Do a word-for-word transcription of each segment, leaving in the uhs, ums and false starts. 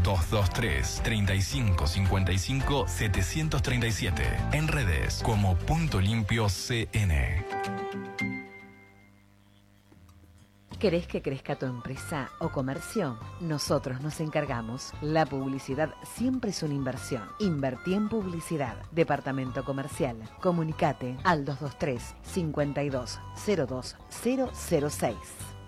dos dos tres, treinta y cinco cincuenta y cinco, setecientos treinta y siete. En redes como Punto Limpio C N. ¿Querés que crezca tu empresa o comercio? Nosotros nos encargamos. La publicidad siempre es una inversión. Invertí en publicidad. Departamento Comercial. Comunicate al dos dos tres, cincuenta y dos, cero dos, cero cero seis.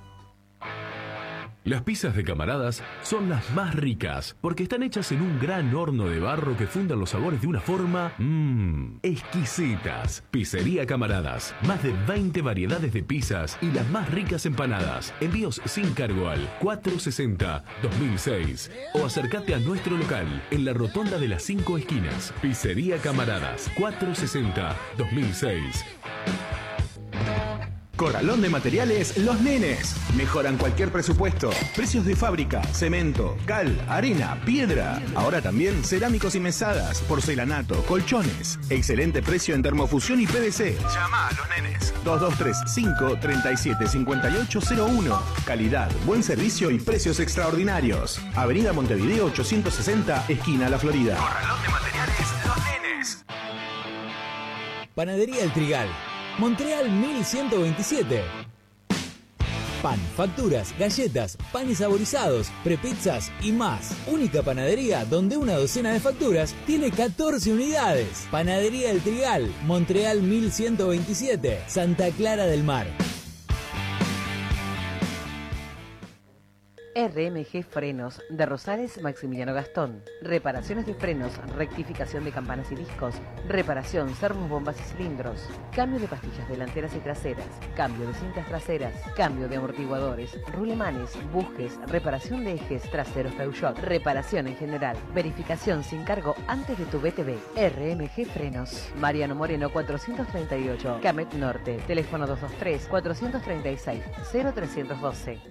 Las pizzas de Camaradas son las más ricas porque están hechas en un gran horno de barro que fundan los sabores de una forma mmm, exquisitas. Pizzería Camaradas, más de veinte variedades de pizzas y las más ricas empanadas. Envíos sin cargo al cuatrocientos sesenta, dos mil seis o acércate a nuestro local en la Rotonda de las Cinco Esquinas. Pizzería Camaradas, cuatrocientos sesenta, dos mil seis. Corralón de materiales Los Nenes. Mejoran cualquier presupuesto. Precios de fábrica, cemento, cal, arena, piedra. Ahora también cerámicos y mesadas, porcelanato, colchones. Excelente precio en termofusión y P V C. Llama a Los Nenes. dos dos tres cinco, treinta y siete, cincuenta y ocho cero uno. Calidad, buen servicio y precios extraordinarios. Avenida Montevideo ochocientos sesenta, esquina La Florida. Corralón de materiales Los Nenes. Panadería El Trigal, Montreal mil ciento veintisiete. Pan, facturas, galletas, panes saborizados, prepizzas y más. Única panadería donde una docena de facturas tiene catorce unidades. Panadería El Trigal, Montreal mil ciento veintisiete, Santa Clara del Mar. R M G Frenos de Rosales Maximiliano Gastón. Reparaciones de frenos, rectificación de campanas y discos, reparación, servos, bombas y cilindros, cambio de pastillas delanteras y traseras, cambio de cintas traseras, cambio de amortiguadores, rulemanes, bujes, reparación de ejes traseros Peugeot, reparación en general, verificación sin cargo antes de tu B T V. R M G Frenos. Mariano Moreno cuatrocientos treinta y ocho, Camet Norte. Teléfono dos dos tres, cuatrocientos treinta y seis, cero trescientos doce.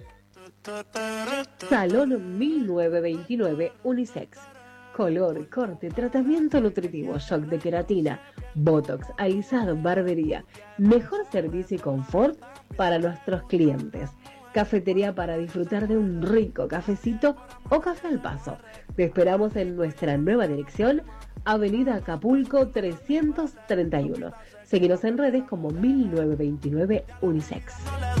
Salón mil novecientos veintinueve Unisex. Color, corte, tratamiento nutritivo, shock de queratina, botox, alisado, barbería. Mejor servicio y confort para nuestros clientes. Cafetería para disfrutar de un rico cafecito o café al paso. Te esperamos en nuestra nueva dirección, Avenida Acapulco trescientos treinta y uno. Seguinos en redes como mil novecientos veintinueve Unisex.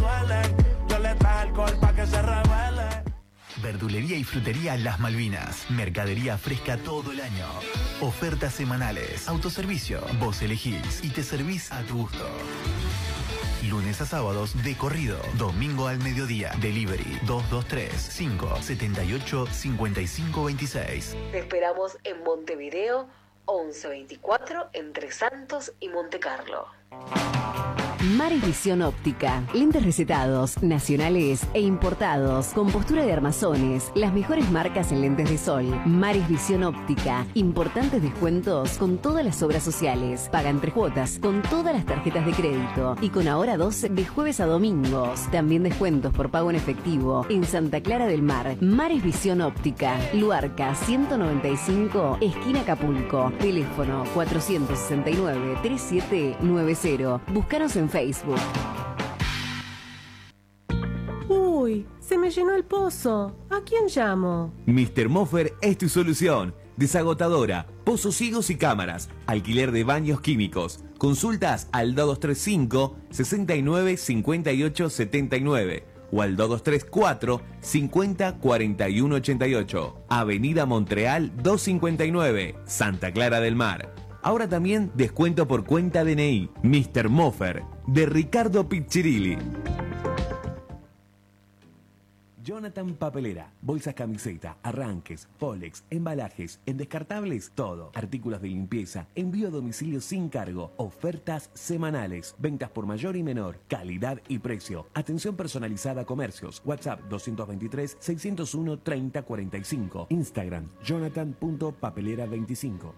Verdulería y frutería Las Malvinas. Mercadería fresca todo el año. Ofertas semanales. Autoservicio. Vos elegís y te servís a tu gusto. Lunes a sábados de corrido. Domingo al mediodía. Delivery dos dos tres, cinco, siete ocho, cinco cinco dos seis. Te esperamos en Montevideo once veinticuatro entre Santos y Montecarlo. Maris Visión Óptica, lentes recetados, nacionales e importados, con postura de armazones, las mejores marcas en lentes de sol. Maris Visión Óptica, importantes descuentos con todas las obras sociales, pagan tres cuotas con todas las tarjetas de crédito y con ahora dos de jueves a domingos. También descuentos por pago en efectivo en Santa Clara del Mar. Maris Visión Óptica, Luarca ciento noventa y cinco, esquina Acapulco. Teléfono cuatrocientos sesenta y nueve, treinta y siete noventa. Búscanos en Facebook. Uy, se me llenó el pozo. ¿A quién llamo? mister Moffer es tu solución. Desagotadora, pozos ciegos y cámaras, alquiler de baños químicos. Consultas al dos dos tres cinco, sesenta y nueve, cincuenta y ocho, setenta y nueve o al dos dos tres cuatro, cincuenta, cuarenta y uno ochenta y ocho. Avenida Montreal doscientos cincuenta y nueve, Santa Clara del Mar. Ahora también descuento por cuenta D N I. mister Moffer, de Ricardo Piccirilli. Jonathan Papelera, bolsas, camiseta, arranques, Polex, embalajes, en descartables, todo. Artículos de limpieza, envío a domicilio sin cargo, ofertas semanales, ventas por mayor y menor, calidad y precio, atención personalizada a comercios, WhatsApp doscientos veintitrés, seiscientos uno, treinta, cuarenta y cinco, Instagram jonathan punto papelera veinticinco.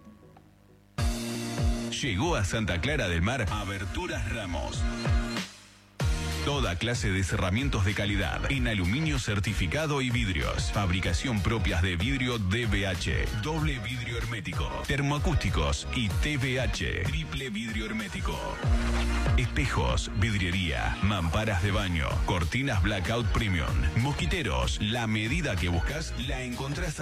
Llegó a Santa Clara del Mar Aberturas Ramos. Toda clase de cerramientos de calidad en aluminio certificado y vidrios. Fabricación propias de vidrio D B H, doble vidrio hermético, termoacústicos y T V H, triple vidrio hermético. Espejos, vidriería, mamparas de baño, cortinas Blackout Premium, mosquiteros. La medida que buscas la encontrás